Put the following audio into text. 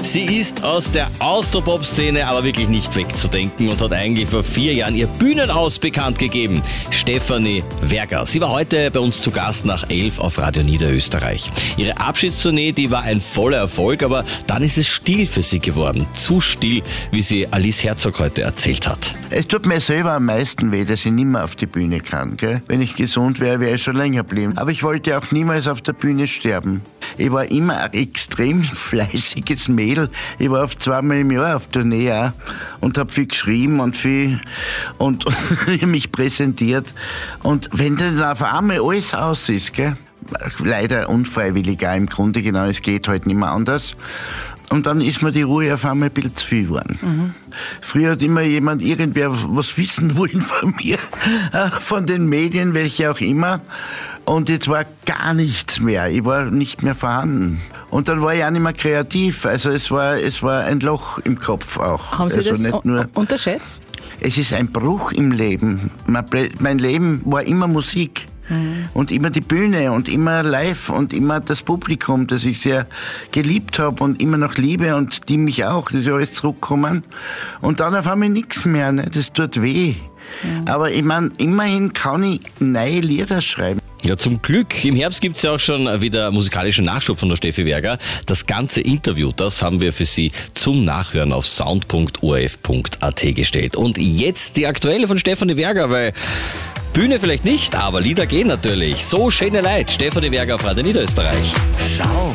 Sie ist aus der Austropop-Szene aber wirklich nicht wegzudenken und hat eigentlich vor 4 Jahren ihr Bühnenaus bekannt gegeben. Stefanie Verga. Sie war heute bei uns zu Gast nach 11 auf Radio Niederösterreich. Ihre Abschiedstournee, die war ein voller Erfolg, aber dann ist es still für sie geworden. Zu still, wie sie Alice Herzog heute erzählt hat. Es tut mir selber am meisten weh, dass ich nicht mehr auf die Bühne kann. Gell? Wenn ich gesund wäre, wäre ich schon länger geblieben. Aber ich wollte auch niemals auf der Bühne sterben. Ich war immer ein extrem fleißiges Mädel. Ich war oft 2-mal im Jahr auf Tournee auch und habe viel geschrieben und mich präsentiert. Und wenn dann auf einmal alles aus ist, gell? Leider unfreiwillig auch im Grunde genau, es geht halt nicht mehr anders. Und dann ist mir die Ruhe auf einmal ein bisschen zu viel geworden. Mhm. Früher hat immer irgendwer was wissen wollen von mir, von den Medien, welche auch immer. Und jetzt war gar nichts mehr. Ich war nicht mehr vorhanden. Und dann war ich auch nicht mehr kreativ. Also es war ein Loch im Kopf auch. Haben Sie also das nicht nur, unterschätzt? Es ist ein Bruch im Leben. Mein Leben war immer Musik. Und immer die Bühne und immer live und immer das Publikum, das ich sehr geliebt habe und immer noch liebe und die mich auch, das ist alles zurückgekommen. Und dann auf einmal nichts mehr, ne? Das tut weh. Aber ich meine, immerhin kann ich neue Lieder schreiben. Ja, zum Glück. Im Herbst gibt es ja auch schon wieder musikalischen Nachschub von der Steffi Verga. Das ganze Interview, das haben wir für Sie zum Nachhören auf sound.orf.at gestellt. Und jetzt die aktuelle von Stefanie Verga, weil Bühne vielleicht nicht, aber Lieder gehen natürlich. So schöne Leid. Stefanie Verga auf Radio Niederösterreich. Sound.